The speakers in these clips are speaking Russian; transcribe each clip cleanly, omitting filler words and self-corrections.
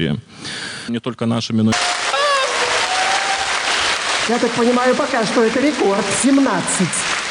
Не только нашими, но... Я так понимаю, пока что это рекорд. 17.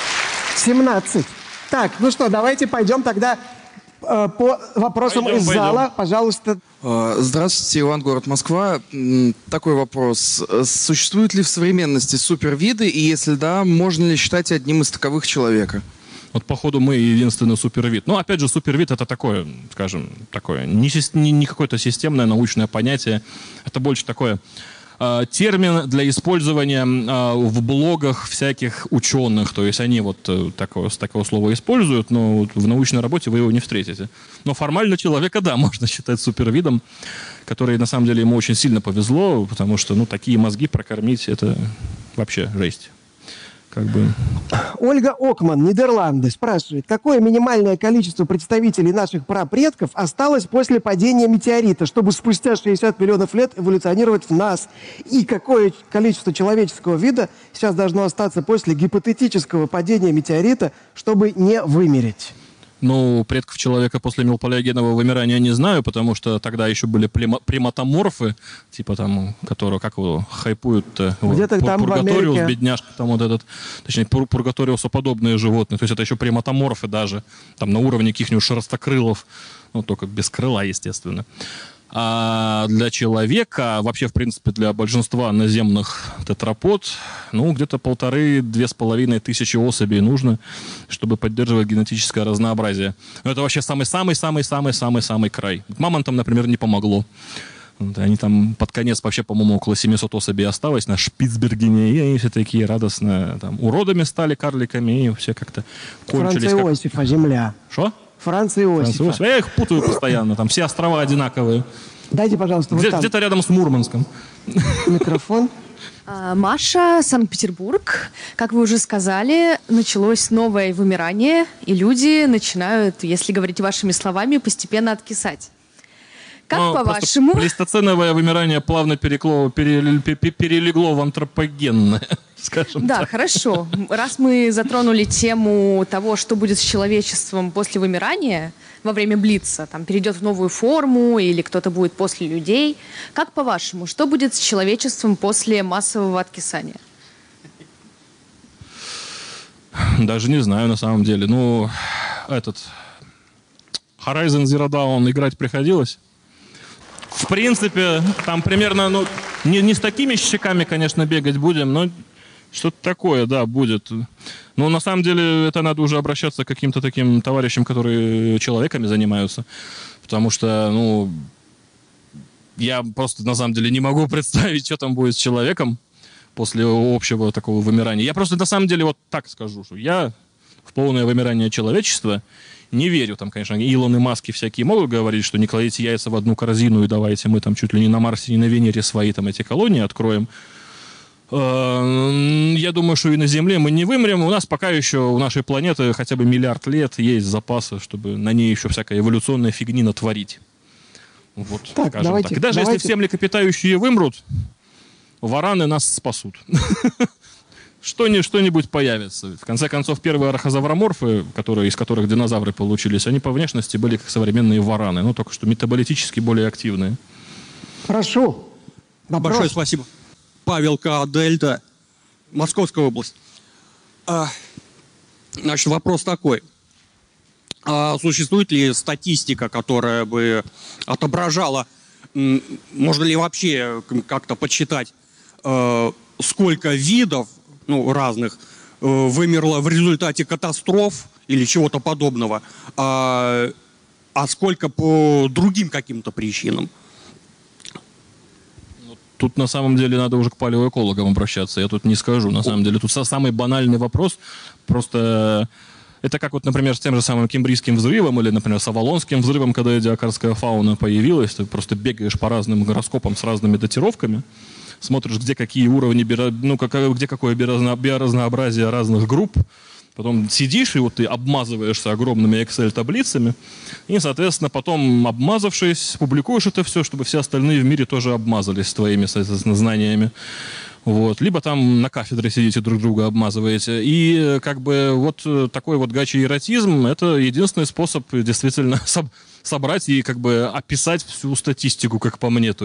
17. Так, ну что, давайте пойдем тогда по вопросам из зала. Пожалуйста. Здравствуйте, Иван, город Москва. Такой вопрос. Существуют ли в современности супервиды, и если да, можно ли считать одним из таковых человека? Вот, походу, мы единственный супервид. Ну, опять же, супервид — это такое, скажем, такое, не какое-то системное научное понятие. Это больше такое термин для использования в блогах всяких ученых. То есть они вот такого слова используют, но в научной работе вы его не встретите. Но формально человека, да, можно считать супервидом, который, на самом деле, ему очень сильно повезло, потому что, ну, такие мозги прокормить — это вообще жесть. Как бы... Ольга Окман, Нидерланды, спрашивает, какое минимальное количество представителей наших прапредков осталось после падения метеорита, чтобы спустя 60 миллионов лет эволюционировать в нас? И какое количество человеческого вида сейчас должно остаться после гипотетического падения метеорита, чтобы не вымереть? Ну, предков человека после мелполиогенового вымирания не знаю, потому что тогда еще были приматоморфы, типа там, которого, как его, хайпуют, где-то там Пургаториус, в Америке. бедняжка, там вот этот, точнее, Пургаториусоподобные животные, то есть это еще приматоморфы даже, там на уровне каких-нибудь шерстокрылов, ну, только без крыла, естественно. А для человека, вообще, в принципе, для большинства наземных тетрапод, ну, где-то 1500–2500 особей нужно, чтобы поддерживать генетическое разнообразие. Но это вообще самый-самый-самый-самый-самый край. Мамонтам, например, не помогло. Они там под конец вообще, по-моему, около 700 особей осталось на Шпицбергене, и они все такие радостно там уродами стали, карликами, и все как-то кончились. Франца Иосифа, земля. Что? Франца Иосифа. Я их путаю постоянно, там все острова одинаковые. Дайте, пожалуйста, вот там Где-то рядом с Мурманском. микрофон. Маша, Санкт-Петербург. Как вы уже сказали, началось новое вымирание, и люди начинают, если говорить вашими словами, постепенно откисать. Как по-вашему? Плейстоценовое вымирание плавно перелегло в антропогенное, скажем Да, так. хорошо. Раз мы затронули тему того, что будет с человечеством после вымирания, во время Блица, там перейдет в новую форму или кто-то будет после людей. Как по-вашему, что будет с человечеством после массового откисания? Даже не знаю, на самом деле. Ну, Horizon Zero Dawn играть приходилось. В принципе, там примерно, ну, не с такими щеками, конечно, бегать будем, но что-то такое, да, будет. Но на самом деле это надо уже обращаться к каким-то таким товарищам, которые человеками занимаются. Потому что, ну, я просто на самом деле не могу представить, что там будет с человеком после общего такого вымирания. Я просто на самом деле вот так скажу, что я в полное вымирание человечества не верю. Там, конечно, Илон и Маски всякие могут говорить, что не кладите яйца в одну корзину и давайте мы там чуть ли не на Марсе, не на Венере свои там эти колонии откроем. Я думаю, что и на Земле мы не вымрем. У нас пока еще, у нашей планеты хотя бы миллиард лет есть запасы, чтобы на ней еще всякая эволюционная фигни натворить. Вот, Так, скажем давайте, так. И даже если все млекопитающие вымрут, вараны нас спасут. Что-нибудь появится. В конце концов, первые архозавроморфы, из которых динозавры получились, они по внешности были как современные вараны, но только что метаболитически более активные. Прошу. Вопрос. Большое спасибо. Павел К. Дельта, Московская область. Значит, вопрос такой. Существует ли статистика, которая бы отображала, можно ли вообще как-то подсчитать, сколько видов, ну, разных, вымерло в результате катастроф или чего-то подобного, а сколько по другим каким-то причинам? Тут на самом деле надо уже к палеоэкологам обращаться. Я тут не скажу, на самом деле. Тут самый банальный вопрос. Просто это как вот, например, с тем же самым Кембрийским взрывом или, например, с Авалонским взрывом, когда эдиакарская фауна появилась. Ты просто бегаешь по разным гороскопам с разными датировками, смотришь, где какие уровни, где какое биоразнообразие разных групп. Потом сидишь, и вот ты обмазываешься огромными Excel-таблицами, и, соответственно, потом, обмазавшись, публикуешь это все, чтобы все остальные в мире тоже обмазались твоими, соответственно, знаниями. Вот. Либо там на кафедре сидите, друг друга обмазываете. И как бы вот такой вот гачи-эротизм — это единственный способ действительно собрать и как бы описать всю статистику, как по мне.